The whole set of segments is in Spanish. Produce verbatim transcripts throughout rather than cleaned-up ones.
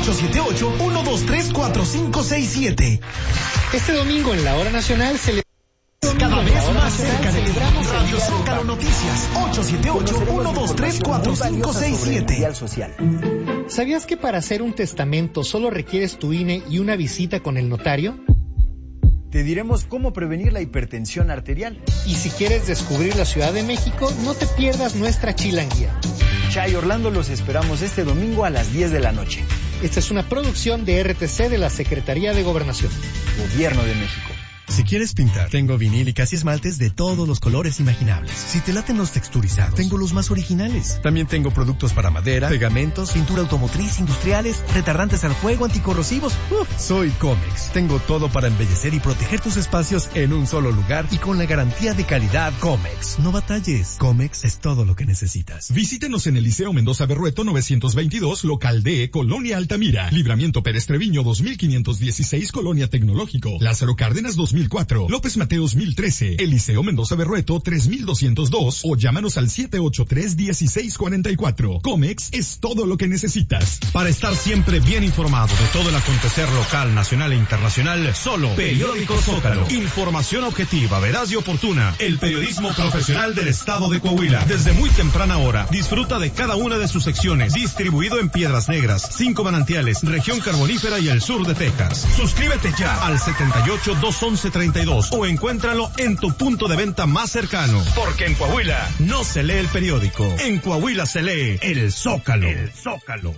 ocho siete ocho, uno dos tres, cuatro cinco seis siete. Este domingo en la Hora Nacional se le cada vez más cerca de ti. Radio Zócalo Noticias, ocho siete ocho, uno dos tres, cuatro cinco seis siete. ¿Sabías que para hacer un testamento solo requieres tu I N E y una visita con el notario? Te diremos cómo prevenir la hipertensión arterial. Y si quieres descubrir la Ciudad de México, no te pierdas nuestra chilanguía. Chay Orlando, los esperamos este domingo a las diez de la noche. Esta es una producción de R T C de la Secretaría de Gobernación. Gobierno de México. Si quieres pintar, tengo vinílicas y esmaltes de todos los colores imaginables. Si te laten los texturizados, tengo los más originales. También tengo productos para madera, pegamentos, pintura automotriz, industriales, retardantes al fuego, anticorrosivos. Uf, soy Comex. Tengo todo para embellecer y proteger tus espacios en un solo lugar y con la garantía de calidad Comex. No batalles. Comex es todo lo que necesitas. Visítenos en el Liceo Mendoza Berrueto novecientos veintidós, local D, Colonia Altamira. Libramiento Pérez Treviño dos mil quinientos dieciséis, Colonia Tecnológico. Lázaro Cárdenas dos mil cuatro, López Mateos mil trece, Eliseo Mendoza Berrueto tres mil doscientos dos o llámanos al siete ocho tres, uno seis cuatro cuatro. Comex es todo lo que necesitas. Para estar siempre bien informado de todo el acontecer local, nacional e internacional, solo Periódico Zócalo. Información objetiva, veraz y oportuna. El periodismo profesional del estado de Coahuila. Desde muy temprana hora, disfruta de cada una de sus secciones. Distribuido en Piedras Negras, Cinco Manantiales, Región Carbonífera y el sur de Texas. Suscríbete ya al setenta y ocho, doscientos once, treinta y dos o encuéntralo en tu punto de venta más cercano. Porque en Coahuila no se lee el periódico. En Coahuila se lee el Zócalo. El Zócalo.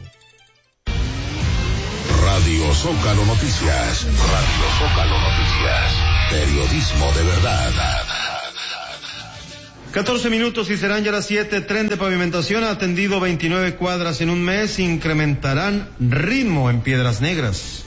Radio Zócalo Noticias. Radio Zócalo Noticias. Periodismo de verdad. catorce minutos y serán ya las siete. Tren de pavimentación ha atendido veintinueve cuadras en un mes. Incrementarán ritmo en Piedras Negras.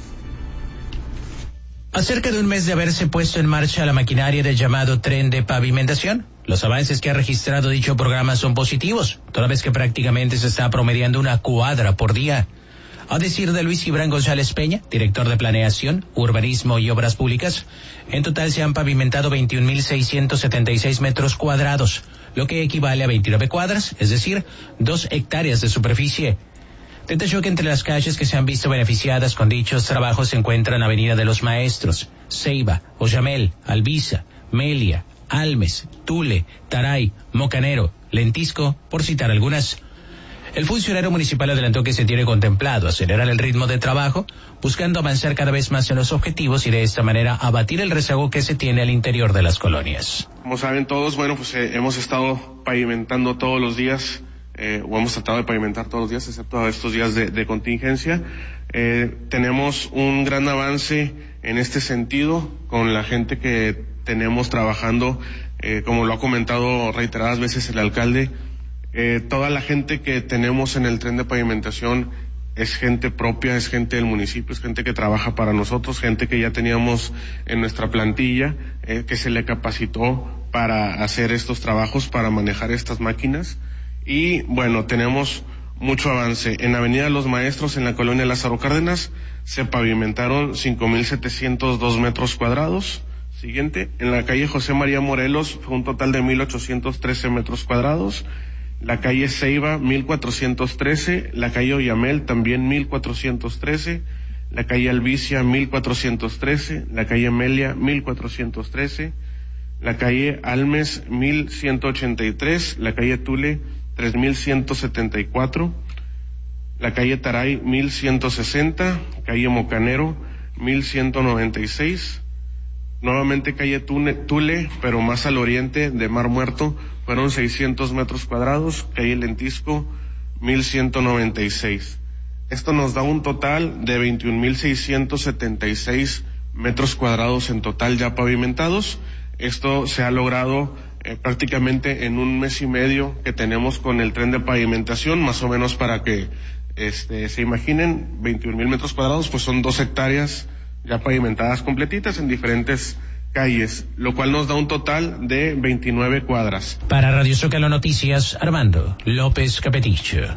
A cerca de un mes de haberse puesto en marcha la maquinaria del llamado tren de pavimentación, los avances que ha registrado dicho programa son positivos, toda vez que prácticamente se está promediando una cuadra por día. A decir de Luis Gibran González Peña, director de Planeación, Urbanismo y Obras Públicas, en total se han pavimentado veintiún mil seiscientos setenta y seis metros cuadrados, lo que equivale a veintinueve cuadras, es decir, dos hectáreas de superficie. Detalló que entre las calles que se han visto beneficiadas con dichos trabajos se encuentran Avenida de los Maestros, Ceiba, Oyamel, Albiza, Melia, Almes, Tule, Taray, Mocanero, Lentisco, por citar algunas. El funcionario municipal adelantó que se tiene contemplado acelerar el ritmo de trabajo, buscando avanzar cada vez más en los objetivos y de esta manera abatir el rezago que se tiene al interior de las colonias. Como saben todos, bueno, pues eh, hemos estado pavimentando todos los días. Eh, o hemos tratado de pavimentar todos los días, excepto estos días de, de contingencia. Eh, tenemos un gran avance en este sentido con la gente que tenemos trabajando, eh, como lo ha comentado reiteradas veces el alcalde. Eh, toda la gente que tenemos en el tren de pavimentación es gente propia, es gente del municipio, es gente que trabaja para nosotros, gente que ya teníamos en nuestra plantilla, eh, que se le capacitó para hacer estos trabajos, para manejar estas máquinas. Y bueno, tenemos mucho avance. En Avenida Los Maestros, en la colonia Lázaro Cárdenas, se pavimentaron cinco mil setecientos dos metros cuadrados. Siguiente, en la calle José María Morelos fue un total de mil ochocientos trece metros cuadrados. La calle Ceiba, mil cuatrocientos trece. La calle Oyamel, también mil cuatrocientos trece. La calle Albicia, mil cuatrocientos trece. La calle Melia, mil cuatrocientos trece. La calle Almes, mil ciento ochenta y tres. La calle Tule, tres mil ciento setenta y cuatro, la calle Taray, mil ciento sesenta, calle Mocanero, mil ciento noventa y seis, nuevamente calle Tune, Tule, pero más al oriente de Mar Muerto, fueron seiscientos metros cuadrados, calle Lentisco, mil ciento noventa y seis. Esto nos da un total de veintiún mil seiscientos setenta y seis metros cuadrados en total ya pavimentados. Esto se ha logrado Eh, prácticamente en un mes y medio que tenemos con el tren de pavimentación, más o menos para que este, se imaginen, veintiún mil metros cuadrados, pues son dos hectáreas ya pavimentadas completitas en diferentes calles, lo cual nos da un total de veintinueve cuadras. Para Radio Zócalo Noticias, Armando López Capeticho.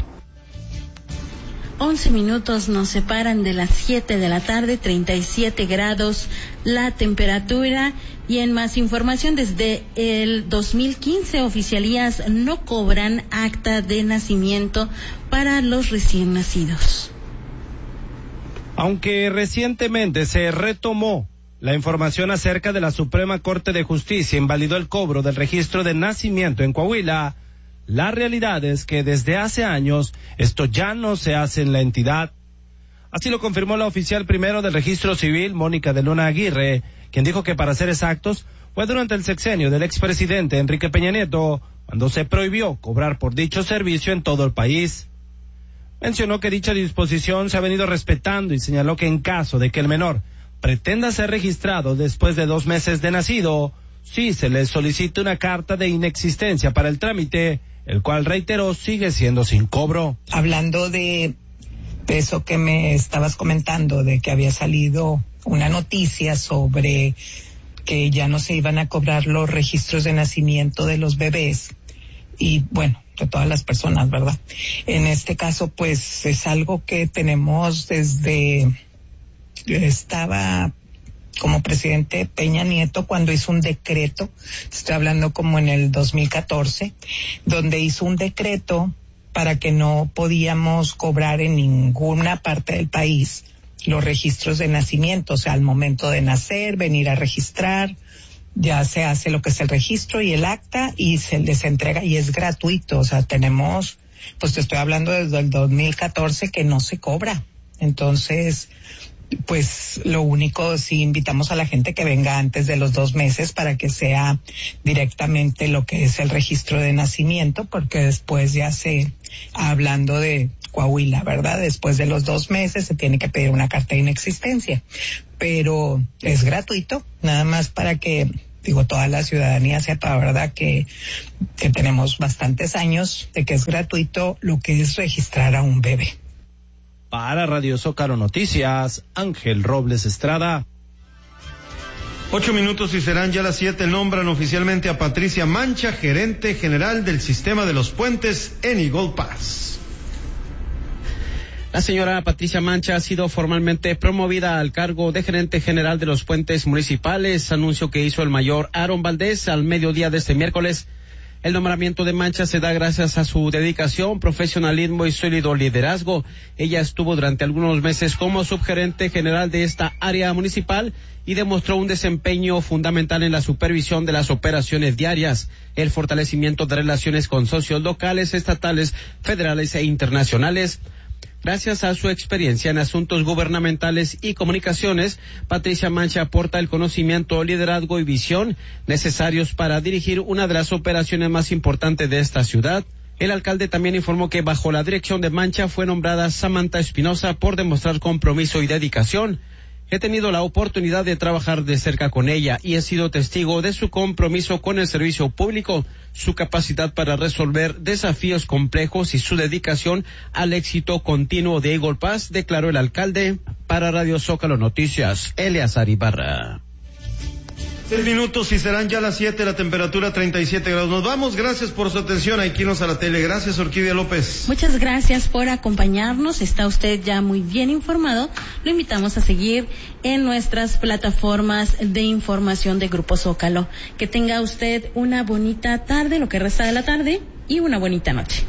once minutos nos separan de las siete de la tarde, treinta y siete grados la temperatura. Y en más información, desde el dos mil quince oficialías no cobran acta de nacimiento para los recién nacidos. Aunque recientemente se retomó la información acerca de la Suprema Corte de Justicia invalidó el cobro del registro de nacimiento en Coahuila, la realidad es que desde hace años esto ya no se hace en la entidad. Así lo confirmó la oficial primero del registro civil, Mónica de Luna Aguirre, quien dijo que para ser exactos, fue durante el sexenio del expresidente Enrique Peña Nieto, cuando se prohibió cobrar por dicho servicio en todo el país. Mencionó que dicha disposición se ha venido respetando y señaló que en caso de que el menor pretenda ser registrado después de dos meses de nacido, sí se le solicita una carta de inexistencia para el trámite, el cual reiteró sigue siendo sin cobro. Hablando de, de eso que me estabas comentando, de que había salido una noticia sobre que ya no se iban a cobrar los registros de nacimiento de los bebés y bueno, de todas las personas, ¿verdad? En este caso, pues es algo que tenemos desde, estaba como presidente Peña Nieto cuando hizo un decreto, estoy hablando como en el dos mil catorce, donde hizo un decreto para que no podíamos cobrar en ninguna parte del país los registros de nacimiento, o sea, al momento de nacer, venir a registrar, ya se hace lo que es el registro y el acta y se les entrega y es gratuito, o sea, tenemos, pues te estoy hablando desde el dos mil catorce que no se cobra, entonces, pues lo único, sí invitamos a la gente que venga antes de los dos meses para que sea directamente lo que es el registro de nacimiento, porque después ya se, hablando de Coahuila, ¿verdad? Después de los dos meses se tiene que pedir una carta de inexistencia, pero es gratuito, nada más para que, digo, toda la ciudadanía sepa, ¿verdad? Que, que tenemos bastantes años de que es gratuito lo que es registrar a un bebé. Para Radio Zócalo Noticias, Ángel Robles Estrada. Ocho minutos y serán ya las siete. Nombran oficialmente a Patricia Mancha, gerente general del sistema de los puentes en Eagle Pass. La señora Patricia Mancha ha sido formalmente promovida al cargo de gerente general de los puentes municipales, anuncio que hizo el mayor Aaron Valdés al mediodía de este miércoles. El nombramiento de Mancha se da gracias a su dedicación, profesionalismo y sólido liderazgo. Ella estuvo durante algunos meses como subgerente general de esta área municipal y demostró un desempeño fundamental en la supervisión de las operaciones diarias, el fortalecimiento de relaciones con socios locales, estatales, federales e internacionales. Gracias a su experiencia en asuntos gubernamentales y comunicaciones, Patricia Mancha aporta el conocimiento, liderazgo y visión necesarios para dirigir una de las operaciones más importantes de esta ciudad. El alcalde también informó que bajo la dirección de Mancha fue nombrada Samantha Espinosa por demostrar compromiso y dedicación. He tenido la oportunidad de trabajar de cerca con ella y he sido testigo de su compromiso con el servicio público, su capacidad para resolver desafíos complejos y su dedicación al éxito continuo de Eagle Pass, declaró el alcalde. Para Radio Zócalo Noticias, Eleazar Ibarra. Seis minutos y serán ya las siete, la temperatura treinta y siete grados. Nos vamos, gracias por su atención. Aquí nos a la tele. Gracias, Orquídea López. Muchas gracias por acompañarnos. Está usted ya muy bien informado. Lo invitamos a seguir en nuestras plataformas de información de Grupo Zócalo. Que tenga usted una bonita tarde, lo que resta de la tarde, y una bonita noche.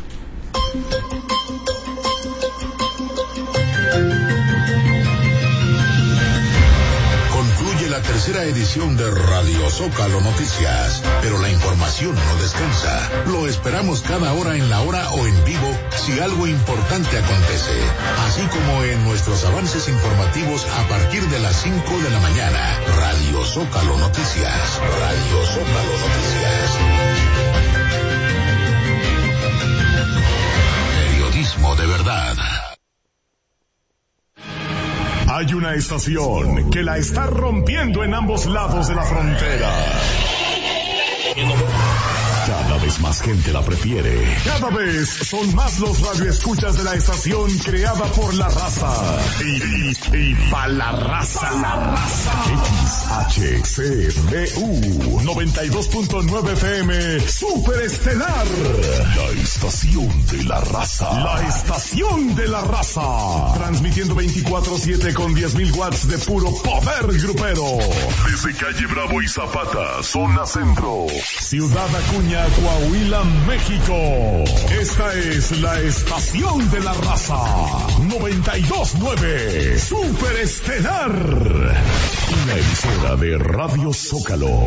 La tercera edición de Radio Zócalo Noticias, pero la información no descansa. Lo esperamos cada hora en la hora o en vivo si algo importante acontece, así como en nuestros avances informativos a partir de las cinco de la mañana. Radio Zócalo Noticias. Radio Zócalo Noticias. Periodismo de verdad. Hay una estación que la está rompiendo en ambos lados de la frontera. Cada vez más gente la prefiere. Cada vez son más los radioescuchas de la estación creada por la raza. Y, y, y pa' la raza. La raza. X H C B U noventa y dos punto nueve F M Superestelar. La estación de la raza. La estación de la raza. Transmitiendo veinticuatro siete con diez mil watts de puro poder grupero. Desde calle Bravo y Zapata, zona centro. Ciudad Acuña, Coahuila, México. Esta es la estación de la raza. noventa y dos punto nueve Super Estelar. Una emisora de Radio Zócalo.